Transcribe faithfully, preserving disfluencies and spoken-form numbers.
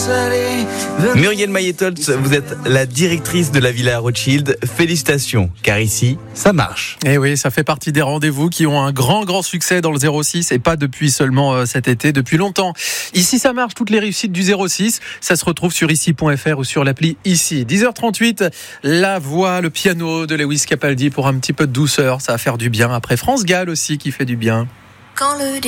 Muriel Mayetholtz, vous êtes la directrice de la Villa Rothschild. Félicitations, car ici, ça marche. Et oui, ça fait partie des rendez-vous qui ont un grand, grand succès dans le zéro six et pas depuis seulement cet été, depuis longtemps. Ici, ça marche, toutes les réussites du zéro six. Ça se retrouve sur ici point f r ou sur l'appli Ici. dix heures trente-huit, la voix, le piano de Lewis Capaldi pour un petit peu de douceur. Ça va faire du bien. Après France Gall aussi qui fait du bien. Quand le